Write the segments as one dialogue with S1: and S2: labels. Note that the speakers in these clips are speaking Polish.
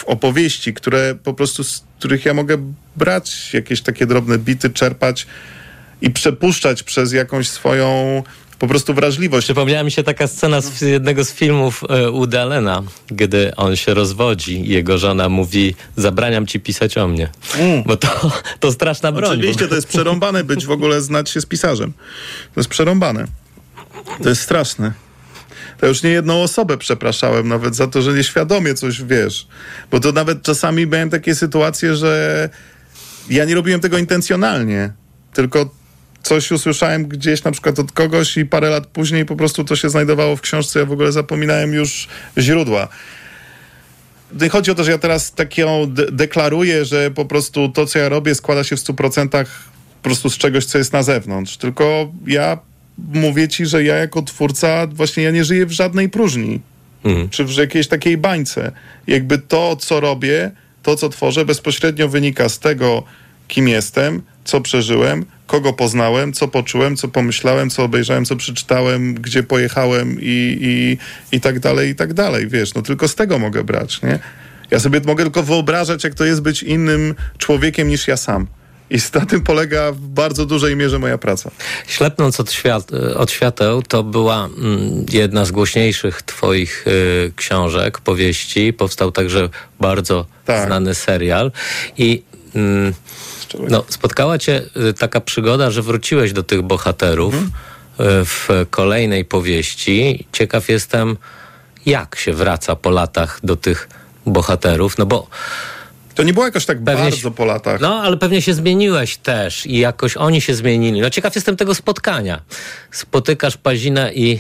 S1: opowieści, które po prostu, z których ja mogę brać jakieś takie drobne bity, czerpać i przepuszczać przez jakąś swoją po prostu wrażliwość.
S2: Przypomniała mi się taka scena z jednego z filmów Woody Allena, gdy on się rozwodzi i jego żona mówi: zabraniam ci pisać o mnie. Bo to straszna broń.
S1: Oczywiście, to jest przerąbane być w ogóle znać się z pisarzem. To jest przerąbane. To jest straszne. To już nie jedną osobę przepraszałem nawet za to, że nieświadomie coś wiesz. Bo to nawet czasami miałem takie sytuacje, że ja nie robiłem tego intencjonalnie, tylko coś usłyszałem gdzieś na przykład od kogoś i parę lat później po prostu to się znajdowało w książce, ja w ogóle zapominałem już źródła. Nie chodzi o to, że ja teraz taką deklaruję, że po prostu to, co ja robię, składa się w 100% po prostu z czegoś, co jest na zewnątrz. Tylko ja mówię ci, że ja jako twórca właśnie ja nie żyję w żadnej próżni. Czy w jakiejś takiej bańce. Jakby to, co robię, to, co tworzę, bezpośrednio wynika z tego, kim jestem, co przeżyłem, kogo poznałem, co poczułem, co pomyślałem, co obejrzałem, co przeczytałem, gdzie pojechałem i tak dalej, wiesz, no tylko z tego mogę brać, nie? Ja sobie mogę tylko wyobrażać, jak to jest być innym człowiekiem niż ja sam. I na tym polega w bardzo dużej mierze moja praca.
S2: Ślepnąc od świateł to była jedna z głośniejszych twoich książek, powieści. Powstał także bardzo znany serial. I spotkała cię taka przygoda, że wróciłeś do tych bohaterów w kolejnej powieści. Ciekaw jestem, jak się wraca po latach do tych bohaterów, no bo
S1: to nie było jakoś tak bardzo po latach.
S2: No, ale pewnie się zmieniłeś też i jakoś oni się zmienili. No ciekaw jestem tego spotkania. Spotykasz Pazinę i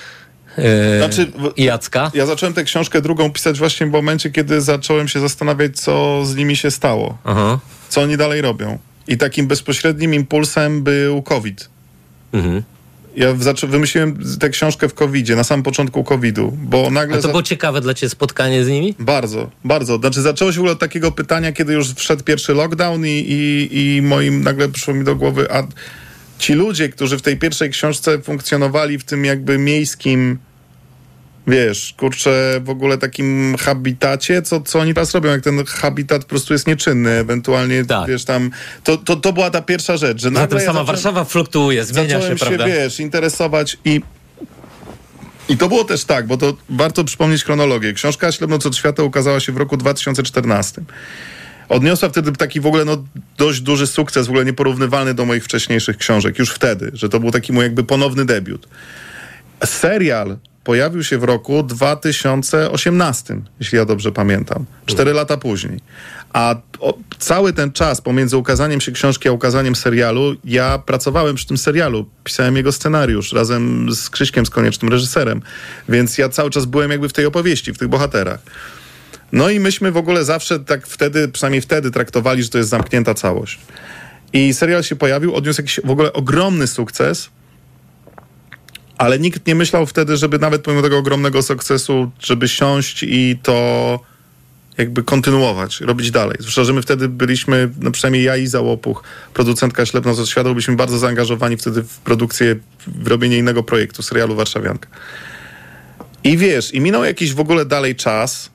S2: Jacka.
S1: Ja zacząłem tę książkę drugą pisać właśnie w momencie, kiedy zacząłem się zastanawiać, co z nimi się stało. Aha. Co oni dalej robią. I takim bezpośrednim impulsem był COVID. Ja wymyśliłem tę książkę w COVID-zie, na samym początku COVID-u, bo nagle...
S2: A to było ciekawe dla ciebie spotkanie z nimi?
S1: Bardzo, bardzo. Znaczy zaczęło się w ogóle od takiego pytania, kiedy już wszedł pierwszy lockdown i moim nagle przyszło mi do głowy, a ci ludzie, którzy w tej pierwszej książce funkcjonowali w tym jakby miejskim, wiesz, kurczę, w ogóle takim habitacie, co oni teraz robią, jak ten habitat po prostu jest nieczynny, ewentualnie, wiesz, tam, to była ta pierwsza rzecz, że
S2: nagle sama Warszawa fluktuuje, zmienia się, prawda?
S1: Zacząłem się, wiesz, interesować i to było też tak, bo to warto przypomnieć chronologię. Książka Ślepnąc od świateł ukazała się w roku 2014. Odniosła wtedy taki w ogóle dość duży sukces, w ogóle nieporównywalny do moich wcześniejszych książek, już wtedy, że to był taki mój jakby ponowny debiut. Serial pojawił się w roku 2018, jeśli ja dobrze pamiętam. 4 lata później. A cały ten czas pomiędzy ukazaniem się książki a ukazaniem serialu, ja pracowałem przy tym serialu. Pisałem jego scenariusz razem z Krzyśkiem Skoniecznym, reżyserem. Więc ja cały czas byłem jakby w tej opowieści, w tych bohaterach. No i myśmy w ogóle zawsze tak wtedy, przynajmniej wtedy traktowali, że to jest zamknięta całość. I serial się pojawił, odniósł jakiś w ogóle ogromny sukces, ale nikt nie myślał wtedy, żeby nawet pomimo tego ogromnego sukcesu, żeby siąść i to jakby kontynuować, robić dalej. Zwłaszcza, że my wtedy byliśmy, no przynajmniej ja i Iza Łopuch, producentka Ślepnąc od świateł, byliśmy bardzo zaangażowani wtedy w produkcję, w robienie innego projektu, serialu Warszawianka. I wiesz, i minął jakiś w ogóle dalej czas,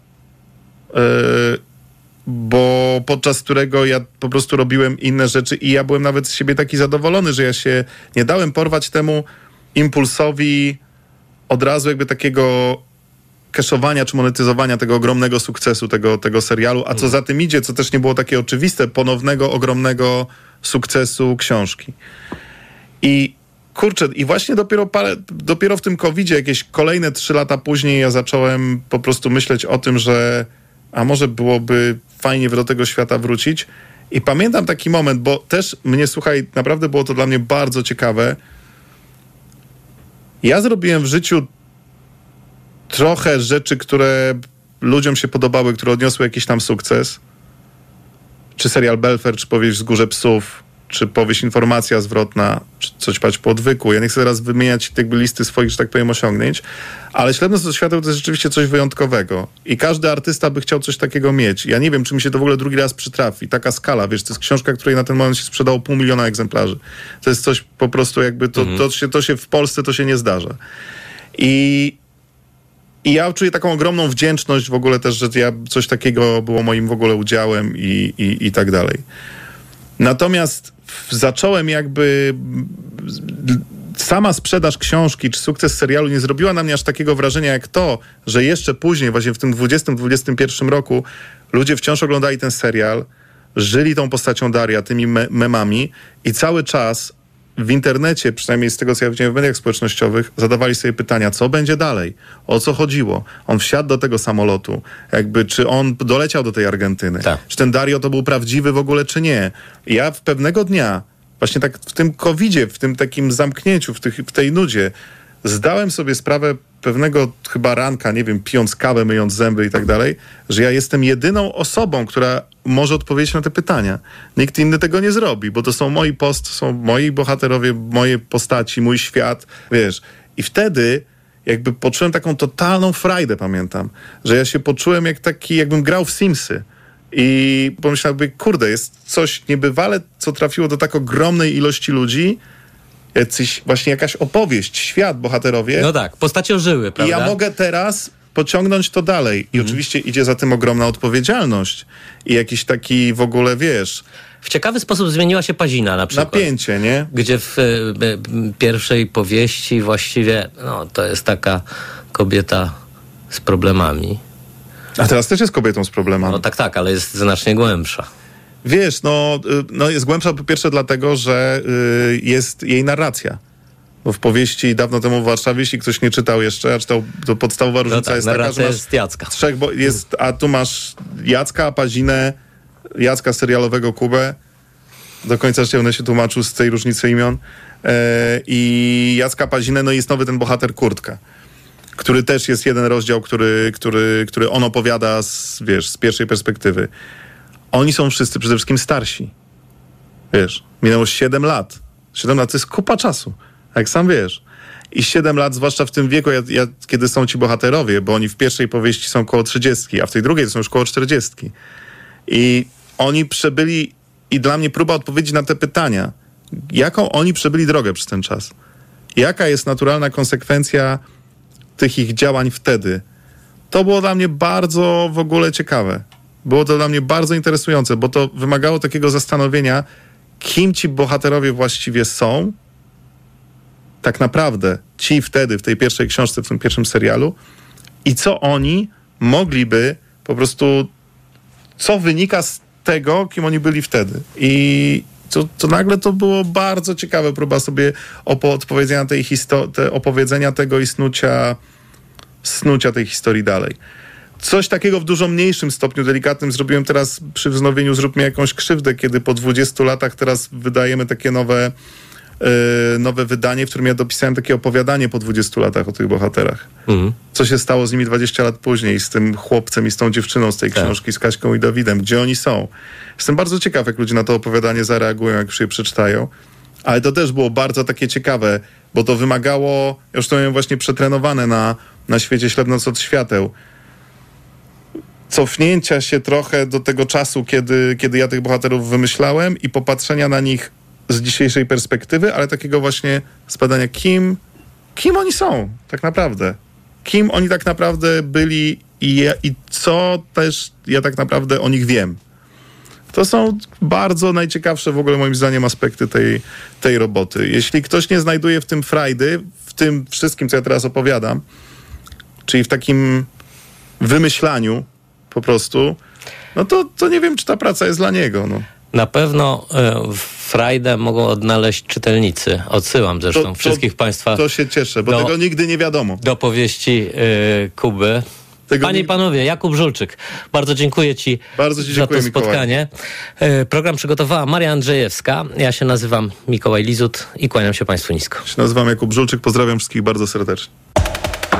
S1: bo podczas którego ja po prostu robiłem inne rzeczy i ja byłem nawet z siebie taki zadowolony, że ja się nie dałem porwać temu impulsowi od razu jakby takiego cashowania czy monetyzowania tego ogromnego sukcesu tego serialu, a co za tym idzie, co też nie było takie oczywiste, ponownego, ogromnego sukcesu książki. I kurczę, i właśnie dopiero w tym COVID-zie, jakieś kolejne 3 lata później ja zacząłem po prostu myśleć o tym, że a może byłoby fajnie do tego świata wrócić. I pamiętam taki moment, bo też mnie, słuchaj, naprawdę było to dla mnie bardzo ciekawe. Ja zrobiłem w życiu trochę rzeczy, które ludziom się podobały, które odniosły jakiś tam sukces. Czy serial Belfer, czy powieść Wzgórze Psów, czy powieść Informacja Zwrotna, czy Coś pać po odwyku. Ja nie chcę teraz wymieniać jakby listy swoich, że tak powiem, osiągnięć, ale Ślepnąc od świateł to jest rzeczywiście coś wyjątkowego. I każdy artysta by chciał coś takiego mieć. Ja nie wiem, czy mi się to w ogóle drugi raz przytrafi. Taka skala, wiesz, to jest książka, której na ten moment się sprzedało 500 000 egzemplarzy. To jest coś po prostu jakby, to się w Polsce to się nie zdarza. I I ja czuję taką ogromną wdzięczność w ogóle też, że coś takiego było moim w ogóle udziałem i tak dalej. Natomiast zacząłem jakby... Sama sprzedaż książki czy sukces serialu nie zrobiła na mnie aż takiego wrażenia jak to, że jeszcze później, właśnie w tym 20-21 roku ludzie wciąż oglądali ten serial, żyli tą postacią Daria, tymi memami i cały czas w internecie, przynajmniej z tego, co ja widziałem w mediach społecznościowych, zadawali sobie pytania, co będzie dalej, o co chodziło. On wsiadł do tego samolotu, jakby, czy on doleciał do tej Argentyny, czy ten Dario to był prawdziwy w ogóle, czy nie. I ja pewnego dnia, właśnie tak w tym covidzie, w tym takim zamknięciu, w tej nudzie, zdałem sobie sprawę pewnego chyba ranka, nie wiem, pijąc kawę, myjąc zęby i tak dalej, że ja jestem jedyną osobą, która może odpowiedzieć na te pytania. Nikt inny tego nie zrobi, bo to są są moi bohaterowie, moje postaci, mój świat, wiesz. I wtedy jakby poczułem taką totalną frajdę, pamiętam, że ja się poczułem jakbym grał w Simsy. I pomyślałem, kurde, jest coś niebywale, co trafiło do tak ogromnej ilości ludzi, właśnie jakaś opowieść, świat, bohaterowie.
S2: No tak, postacie ożyły, prawda?
S1: I ja mogę teraz pociągnąć to dalej. I oczywiście idzie za tym ogromna odpowiedzialność i jakiś taki w ogóle, wiesz...
S2: W ciekawy sposób zmieniła się Pazina na przykład.
S1: Napięcie, nie?
S2: Gdzie w pierwszej powieści właściwie, to jest taka kobieta z problemami.
S1: A teraz też jest kobietą z problemami.
S2: No tak, ale jest znacznie głębsza.
S1: Wiesz, jest głębsza po pierwsze dlatego, że jest jej narracja. Bo w powieści Dawno temu w Warszawie, jeśli ktoś nie czytał jeszcze, a czytał, to podstawowa różnica jest taka, że masz
S2: jest Jacka.
S1: a tu masz Jacka, Pazinę, Jacka serialowego, Kubę. Do końca życia będę się tłumaczył z tej różnicy imion. I Jacka, Pazinę, jest nowy ten bohater Kurtka, który też jest jeden rozdział, który on opowiada z pierwszej perspektywy. Oni są wszyscy przede wszystkim starsi. Wiesz, minęło 7 lat. 7 lat to jest kupa czasu, jak sam wiesz. I 7 lat, zwłaszcza w tym wieku, kiedy są ci bohaterowie, bo oni w pierwszej powieści są koło 30, a w tej drugiej to są już koło 40. I oni przebyli, i dla mnie próba odpowiedzi na te pytania, jaką oni przebyli drogę przez ten czas. Jaka jest naturalna konsekwencja tych ich działań wtedy. To było dla mnie bardzo w ogóle ciekawe. Było to dla mnie bardzo interesujące, bo to wymagało takiego zastanowienia, kim ci bohaterowie właściwie są, tak naprawdę ci wtedy, w tej pierwszej książce, w tym pierwszym serialu i co oni mogliby po prostu, co wynika z tego, kim oni byli wtedy. I to nagle to było bardzo ciekawe, próba sobie odpowiedzenia opowiedzenia tego i snucia tej historii dalej. Coś takiego w dużo mniejszym stopniu, delikatnym zrobiłem teraz przy wznowieniu Zrób mi jakąś krzywdę, kiedy po 20 latach teraz wydajemy takie nowe wydanie, w którym ja dopisałem takie opowiadanie po 20 latach o tych bohaterach. Co się stało z nimi 20 lat później, z tym chłopcem i z tą dziewczyną z tej książki, z Kaśką i Dawidem, gdzie oni są. Jestem bardzo ciekaw, jak ludzie na to opowiadanie zareagują, jak już je przeczytają. Ale to też było bardzo takie ciekawe, bo to wymagało, ja już to miałem właśnie przetrenowane na świecie Ślepnąc od świateł, cofnięcia się trochę do tego czasu, kiedy ja tych bohaterów wymyślałem i popatrzenia na nich z dzisiejszej perspektywy, ale takiego właśnie zbadania, kim oni są tak naprawdę. Kim oni tak naprawdę byli i co też ja tak naprawdę o nich wiem. To są bardzo najciekawsze w ogóle moim zdaniem aspekty tej roboty. Jeśli ktoś nie znajduje w tym frajdy, w tym wszystkim, co ja teraz opowiadam, czyli w takim wymyślaniu po prostu, to nie wiem, czy ta praca jest dla niego.
S2: Na pewno frajdę mogą odnaleźć czytelnicy. Odsyłam zresztą wszystkich Państwa.
S1: To się cieszę, bo tego nigdy nie wiadomo.
S2: Do powieści Kuby. Panie i panowie, Jakub Żulczyk, bardzo dziękuję Ci za to spotkanie. Mikołaj. Program przygotowała Maria Andrzejewska. Ja się nazywam Mikołaj Lizut i kłaniam się Państwu nisko.
S1: Ja się nazywam Jakub Żulczyk. Pozdrawiam wszystkich bardzo serdecznie.